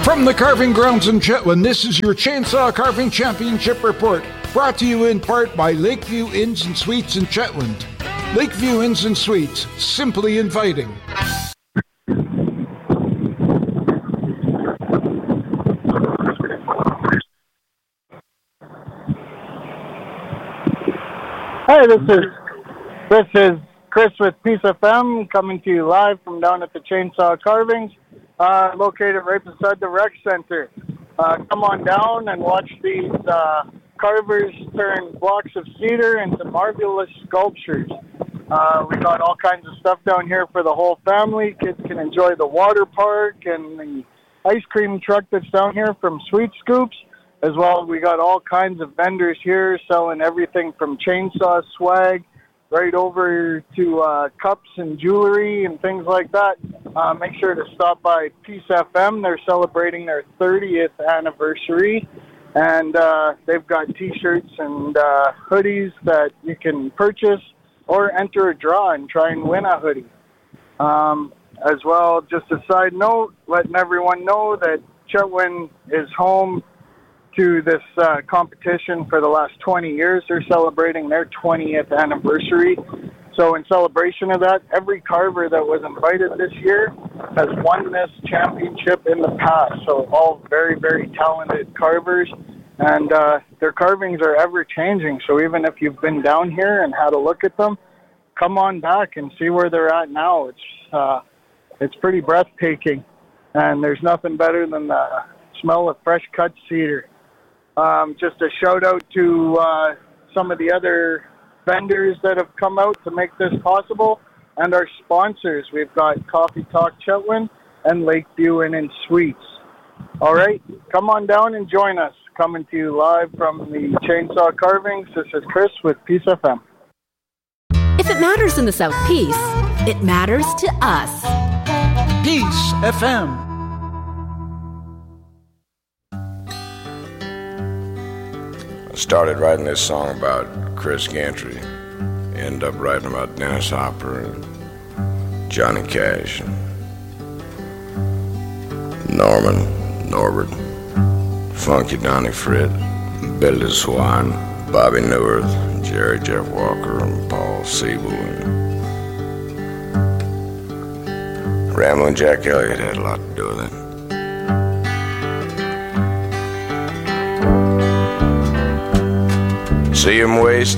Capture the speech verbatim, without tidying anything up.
From the Carving Grounds in Chetwynd, this is your Chainsaw Carving Championship Report, brought to you in part by Lakeview Inns and Suites in Chetwynd. Lakeview Inns and Suites, simply inviting. Hi, this is this is Chris with Peace F M coming to you live from down at the Chainsaw Carvings, uh, located right beside the rec center. Uh, come on down and watch these uh, carvers turn blocks of cedar into marvelous sculptures. Uh, we got all kinds of stuff down here for the whole family. Kids can enjoy the water park and the ice cream truck that's down here from Sweet Scoops. As well, we got all kinds of vendors here selling everything from chainsaw swag right over to uh, cups and jewelry and things like that. Uh, make sure to stop by Peace F M. They're celebrating their thirtieth anniversary, and uh, they've got T-shirts and uh, hoodies that you can purchase or enter a draw and try and win a hoodie. Um, as well, just a side note, letting everyone know that Chetwynd is home to this uh, competition for the last twenty years. They're celebrating their twentieth anniversary. So in celebration of that, every carver that was invited this year has won this championship in the past. So all very, very talented carvers. And uh, their carvings are ever-changing. So even if you've been down here and had a look at them, come on back and see where they're at now. It's, uh, it's pretty breathtaking. And there's nothing better than the smell of fresh-cut cedar. Um, just a shout out to uh, some of the other vendors that have come out to make this possible, and our sponsors. We've got Coffee Talk Chetwynd and Lakeview Inn and Suites. All right, come on down and join us. Coming to you live from the Chainsaw Carvings. This is Chris with Peace F M. If it matters in the South Peace, it matters to us. Peace F M. Started writing this song about Chris Gantry, ended up writing about Dennis Hopper and Johnny Cash, and Norman, Norbert, Funky Donnie Fritz, Billy Swan, Bobby Newirth, Jerry Jeff Walker, and Paul Siebel, and Ramblin' Jack Elliott had a lot to do with it. See him waste